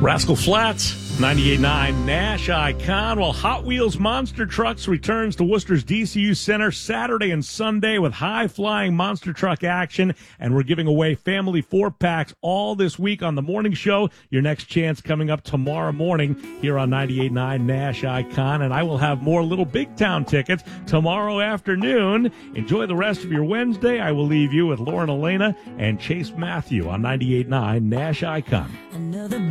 Rascal Flatts, 98.9 Nash Icon. Well, Hot Wheels Monster Trucks returns to Worcester's DCU Center Saturday and Sunday with high-flying monster truck action, and we're giving away family 4-packs all this week on the morning show. Your next chance coming up tomorrow morning here on 98.9 Nash Icon, and I will have more Little Big Town tickets tomorrow afternoon. Enjoy the rest of your Wednesday. I will leave you with Lauren Elena and Chase Matthew on 98.9 Nash Icon. Another